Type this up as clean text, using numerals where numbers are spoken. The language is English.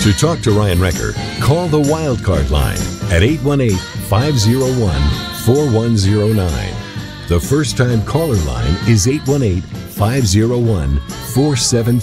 To talk to Ryan Wrecker, call the Wildcard line at 818-501-4109. The first-time caller line is 818-501-4729.